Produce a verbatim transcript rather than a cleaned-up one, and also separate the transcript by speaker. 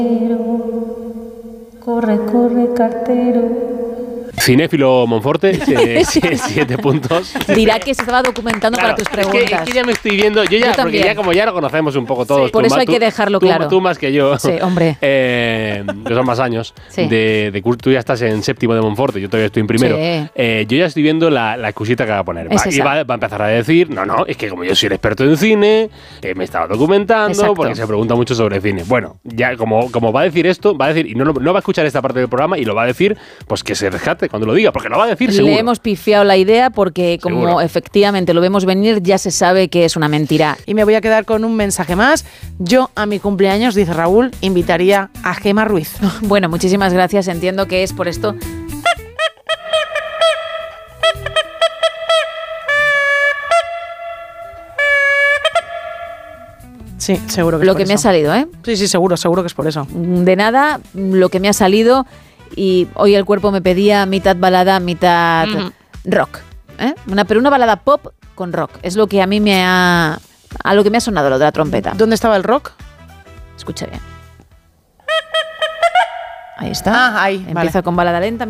Speaker 1: Corre, corre, cartero.
Speaker 2: Cinéfilo Monforte, eh, siete puntos.
Speaker 1: Dirá que se estaba documentando
Speaker 2: Claro,
Speaker 1: para tus
Speaker 2: es
Speaker 1: preguntas.
Speaker 2: que, es que ya me estoy viendo, yo ya,
Speaker 1: Yo
Speaker 2: porque
Speaker 1: también.
Speaker 2: ya como ya lo conocemos un poco todos.
Speaker 1: Sí, por
Speaker 2: tú
Speaker 1: eso
Speaker 2: ma-
Speaker 1: hay
Speaker 2: tú-
Speaker 1: que dejarlo
Speaker 2: tú-
Speaker 1: claro.
Speaker 2: Tú más que yo.
Speaker 1: Sí, hombre.
Speaker 2: Eh, que son más años.
Speaker 1: Sí.
Speaker 2: De, de curso, tú ya estás en séptimo de Monforte, yo todavía estoy en primero.
Speaker 1: Sí.
Speaker 2: Eh, yo ya estoy viendo la, la excusita que va a poner. Va,
Speaker 1: Es
Speaker 2: y
Speaker 1: esa.
Speaker 2: va, va a empezar a decir, no, no, es que como yo soy el experto en cine, eh, me he estado documentando,
Speaker 1: Exacto.
Speaker 2: porque se pregunta mucho sobre cine. Bueno, ya como, como va a decir esto, va a decir, y no, lo- no va a escuchar esta parte del programa, y lo va a decir, pues que se rescate cuando lo diga, porque lo va a decir seguro.
Speaker 1: Le hemos pifiado la idea porque como
Speaker 2: Seguro.
Speaker 1: efectivamente lo vemos venir, ya se sabe que es una mentira.
Speaker 3: Y me voy a quedar con un mensaje más. Yo a mi cumpleaños, dice Raúl, invitaría a Gemma Ruiz.
Speaker 1: Bueno, muchísimas gracias. Entiendo que es por esto.
Speaker 3: Sí, seguro que es
Speaker 1: Lo
Speaker 3: por
Speaker 1: que me ha
Speaker 3: eso.
Speaker 1: salido, ¿eh?
Speaker 3: Sí, sí, seguro, seguro que es por eso.
Speaker 1: De nada, lo que me ha salido y hoy el cuerpo me pedía mitad balada, mitad
Speaker 3: Ujú.
Speaker 1: rock. ¿eh? Una, pero una balada pop con rock. Es lo que a mí me ha... A lo que me ha sonado lo de la trompeta.
Speaker 3: ¿Dónde estaba el rock?
Speaker 1: Escucha bien. Ahí está.
Speaker 3: Ah, ahí,
Speaker 1: Empieza
Speaker 3: vale.
Speaker 1: con balada lenta.